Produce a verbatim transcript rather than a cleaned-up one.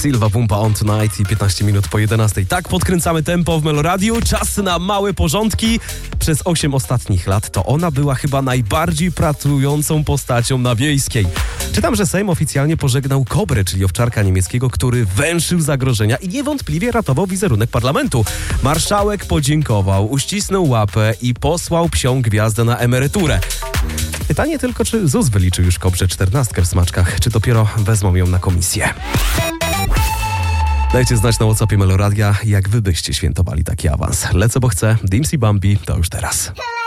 Silva Pumpa on Tonight i piętnaście minut po jedenastej. Tak podkręcamy tempo w Meloradiu. Czas na małe porządki. Przez osiem ostatnich lat to ona była chyba najbardziej pracującą postacią na Wiejskiej. Czytam, że Sejm oficjalnie pożegnał Kobrę, czyli owczarka niemieckiego, który węszył zagrożenia i niewątpliwie ratował wizerunek parlamentu. Marszałek podziękował, uścisnął łapę i posłał psią gwiazdę na emeryturę. Pytanie tylko, czy Z U S wyliczył już Kobrze czternastkę w smaczkach, czy dopiero wezmą ją na komisję. Dajcie znać na WhatsAppie Meloradia, jak wy byście świętowali taki awans. Lecę, bo chcę. Dimsy Bambi to już teraz.